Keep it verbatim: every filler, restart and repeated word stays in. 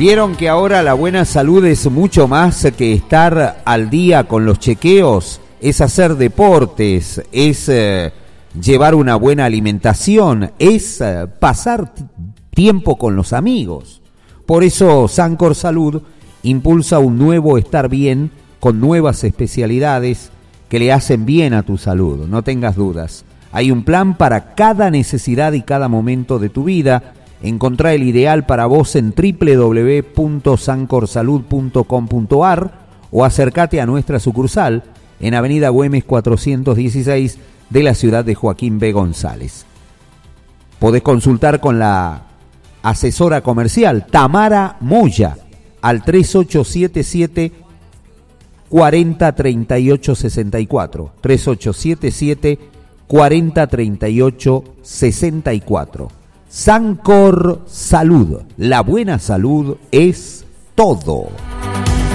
Vieron que ahora la buena salud es mucho más que estar al día con los chequeos, es hacer deportes, es eh, llevar una buena alimentación, es eh, pasar t- tiempo con los amigos. Por eso Sancor Salud impulsa un nuevo estar bien con nuevas especialidades que le hacen bien a tu salud, no tengas dudas. Hay un plan para cada necesidad y cada momento de tu vida. Encontrá el ideal para vos en doble u doble u doble u punto sancor salud punto com punto a r o acércate a nuestra sucursal en Avenida Güemes cuatrocientos dieciséis de la ciudad de Joaquín B. González. Podés consultar con la asesora comercial Tamara Moya al tres ocho siete siete, cuarenta, treinta y ocho sesenta y cuatro. tres ocho siete siete, cuarenta, treinta y ocho sesenta y cuatro. Sancor Salud. La buena salud es todo.